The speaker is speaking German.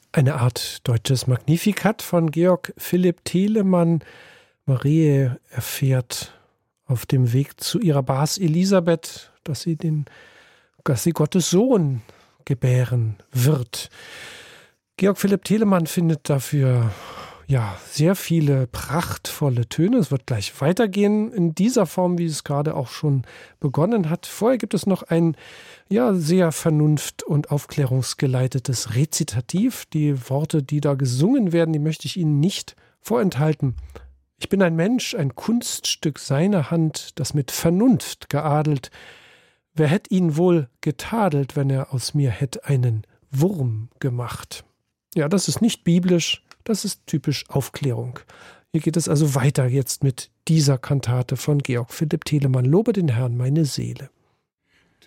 Eine Art deutsches Magnificat von Georg Philipp Telemann. Marie erfährt auf dem Weg zu ihrer Bas Elisabeth, dass sie Gottes Sohn gebären wird. Georg Philipp Telemann findet dafür sehr viele prachtvolle Töne. Es wird gleich weitergehen in dieser Form, wie es gerade auch schon begonnen hat. Vorher gibt es noch ein sehr vernunft- und aufklärungsgeleitetes Rezitativ. Die Worte, die da gesungen werden, die möchte ich Ihnen nicht vorenthalten. Ich bin ein Mensch, ein Kunststück seiner Hand, das mit Vernunft geadelt. Wer hätt ihn wohl getadelt, wenn er aus mir hätt einen Wurm gemacht? Ja, das ist nicht biblisch, das ist typisch Aufklärung. Hier geht es also weiter jetzt mit dieser Kantate von Georg Philipp Telemann. Lobe den Herrn, meine Seele.